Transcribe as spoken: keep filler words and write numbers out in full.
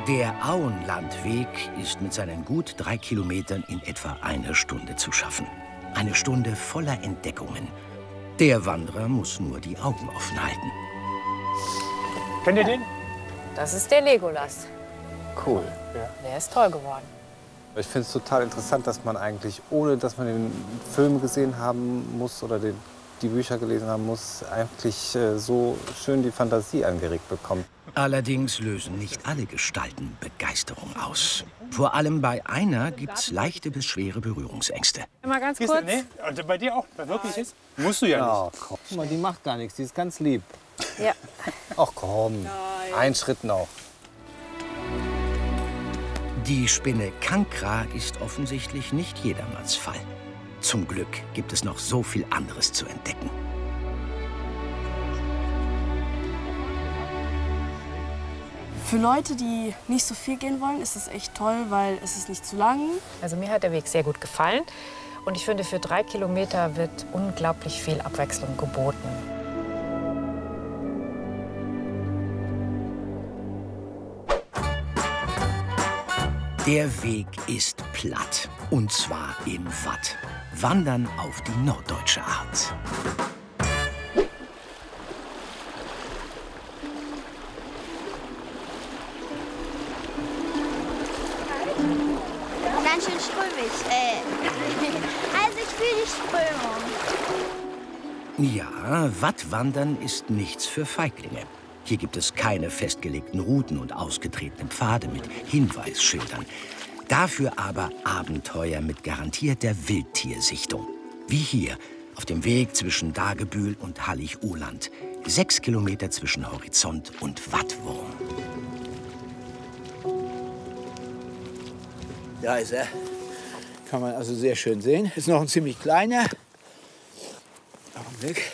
Der Auenlandweg ist mit seinen gut drei Kilometern in etwa eine Stunde zu schaffen. Eine Stunde voller Entdeckungen. Der Wanderer muss nur die Augen offen halten. Kennt ihr den? Das ist der Legolas. Cool. Ja. Der ist toll geworden. Ich finde es total interessant, dass man eigentlich, ohne dass man den Film gesehen haben muss oder den, die Bücher gelesen haben muss, eigentlich äh, so schön die Fantasie angeregt bekommt. Allerdings lösen nicht alle Gestalten Begeisterung aus. Vor allem bei einer gibt's leichte bis schwere Berührungsängste. Mal ganz Siehst du, kurz. nee, und bei dir auch, bei wirklich ist? Musst du ja nicht. Ja, komm. Guck mal, die macht gar nichts, die ist ganz lieb. Ja. Ach komm, ein Schritt noch. Die Spinne Kankra ist offensichtlich nicht jedermanns Fall. Zum Glück gibt es noch so viel anderes zu entdecken. Für Leute, die nicht so viel gehen wollen, ist es echt toll, weil es ist nicht zu lang. Also mir hat der Weg sehr gut gefallen. Und ich finde, für drei Kilometer wird unglaublich viel Abwechslung geboten. Der Weg ist platt. Und zwar im Watt. Wandern auf die norddeutsche Art. Ganz schön strömig. Äh. Also ich fühle die Strömung. Ja, Wattwandern ist nichts für Feiglinge. Hier gibt es keine festgelegten Routen und ausgetretene Pfade mit Hinweisschildern. Dafür aber Abenteuer mit garantierter Wildtiersichtung. Wie hier, auf dem Weg zwischen Dagebühl und Hallig-Uhland. Sechs Kilometer zwischen Horizont und Wattwurm. Da ist er. Kann man also sehr schön sehen. Ist noch ein ziemlich kleiner. Augenblick.